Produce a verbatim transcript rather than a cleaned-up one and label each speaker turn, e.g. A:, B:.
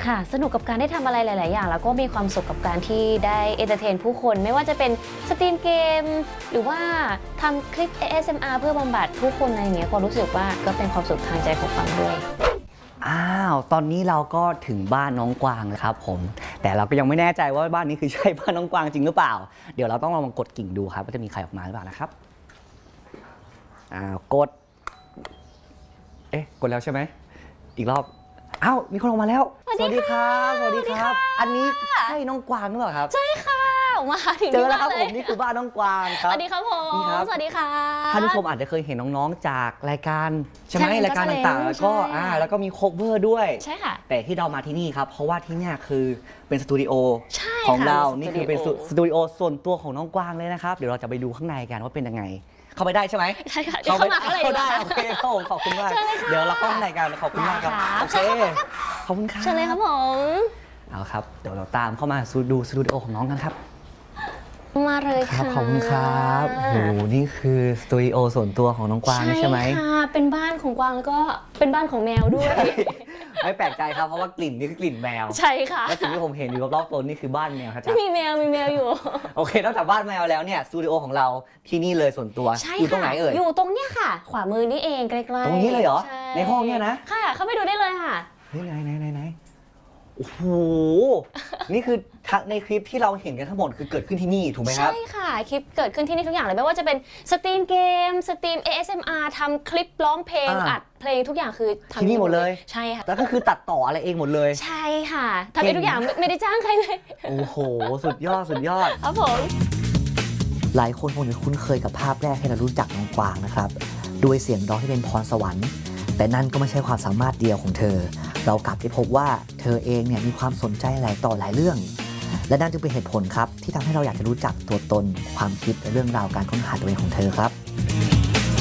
A: ค่ะสนุกกับการได้ทำอะไรหลายๆอย่างแล้วก็มีความสุขกับการที่ได้เอนเตอร์เทนผู้คนไม่ว่าจะเป็นสตรีมเกมหรือว่าทำคลิป เอ เอส เอ็ม อาร์ เพื่อบำบัดผู้คนอะไรอย่างเงี้ยก็รู้สึกว่าก็เป็นความสุขทางใจของฟังด้วย
B: อ้าวตอนนี้เราก็ถึงบ้านน้องกวางแล้วครับผมแต่เราก็ยังไม่แน่ใจว่าบ้านนี้คือใช่บ้านน้องกวางจริงหรือเปล่าเดี๋ยวเราต้องลองกดกิ่งดูครับว่าจะมีใครออกมาหรือเปล่านะครับอ้าวกดเอ๊ะกดแล้วใช่ไหมอีกรอบอ้าวมีคนออกมาแล้วสวัสดีครับสวัสดีครับอันนี้ใช่น้องกวางหรือเปล่าครับ
A: ใช่ค่ะมาถึง
B: เจอแล้วครับผมนี่คือบ้านน้องกวางครับ
A: สวัสดีครับผมสวัสดีค่ะ
B: ท่านผู้ชมอาจจะเคยเห็นน้องๆจากรายการใช่ไหมรายการต่างๆแล้วก็อ่าแล้วก็มีโคเวอร์ด้วย
A: ใช่ค่ะ
B: แต่ที่เรามาที่นี่ครับเพราะว่าที่นี่คือเป็นสตูดิโอของเรานี่คือเป็นสตูดิโอส่วนตัวของน้องกวางเลยนะครับเดี๋ยวเราจะไปดูข้างในกันว่าเป็นยังไงเข้าไปได้ใช่ไหม
A: ใช่ค่ะเข้ามาข้างใน
B: ได้โอเคครับผมขอบคุณมากเดี๋ยวเราเข้าข้างในกันขอบคุณมากครับโอเคขอบคุณครับ
A: เชิญเลยครับผม
B: เอาครับเดี๋ยวเราตามเข้ามาดูสตูดิโอของน้องกันครับ
A: มาเลย
B: ค่ะขอบคุณครับโหนี่คือสตูดิโอส่วนตัวของน้องกวางใช่ไหม
A: ใช่ค่ะเป็นบ้านของกวางแล้วก็เป็นบ้านของแมวด้วย
B: ไม่แปลกใจครับเพราะว่ากลิ่นนี่คือกลิ่นแมว
A: ใช่ค่ะ
B: และสิ่งที่ผมเห็นอยู่รอบๆตัวนี่คือบ้านแมวครับ
A: มีแมวมีแมวอยู่
B: โอเคนอกจากบ้านแมวแล้วเนี่ยสตูดิโอของเราที่นี่เลยส่วนตัวอยู่ตรงไหนเอ่ย
A: อยู่ตรงเนี้ยค่ะขวามือนี่เองใกล้ๆ
B: ตรงนี้เลยเหรอในห้องเนี่ยนะ
A: ค่ะเข้าไปดูได้เลยค่ะ
B: เฮ้ยไหนไหนไหนไหนโอ้โหนี่คือในคลิปที่เราเห็นกันทั้งหมดคือเกิดขึ้นที่นี่ถูกไหมครับ
A: ใช่ค่ะคลิปเกิดขึ้นที่นี่ทุกอย่างเลยไม่ว่าจะเป็นสตรีมเกมสตรีม เอ เอส เอ็ม อาร์ ทำคลิปร้องเพลงอัดเพลงทุกอย่างคือทำ
B: ที่นี่หมดเลย
A: ใช่ค่ะ
B: แล้วก็คือตัดต่ออะไรเองหมดเลย
A: ใช่ค่ะทำเองทุกอย่างไม่ได้จ้างใครเลย
B: โอ้โหสุดยอดสุดยอด
A: ครับผม
B: หลายคนคงจะคุ้นเคยกับภาพแรกที่เรารู้จักน้องกวางนะครับด้วยเสียงร้องที่เป็นพรสวรรค์แต่นั่นก็ไม่ใช่ความสามารถเดียวของเธอเรากลับได้พบว่าเธอเองเนี่ยมีความสนใจหลายต่อหลายเรื่องและนั่นจึงเป็นเหตุผลครับที่ทำให้เราอยากจะรู้จักตัวตนความคิดและเรื่องราวการค้นหาตัวเองของเธอครับ